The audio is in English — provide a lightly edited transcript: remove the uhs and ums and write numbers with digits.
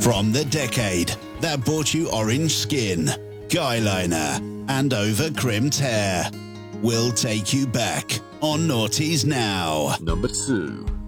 From the decade that brought you orange skin, guyliner, and over-crimped hair, we'll take you back on Naughties Now. Number 2.